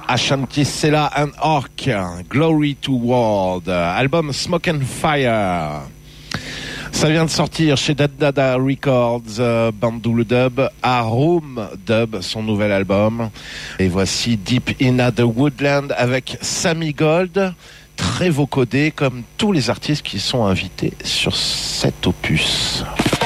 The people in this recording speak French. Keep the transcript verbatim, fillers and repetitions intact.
Ashanti Sela and Orc, Glory to World, album Smoke and Fire. Ça vient de sortir chez Dead Dada Records, euh, Bandoule Dub, Arum Dub, son nouvel album. Et voici Deep in the Woodland avec Sammy Gold, très vocodé comme tous les artistes qui sont invités sur cet opus.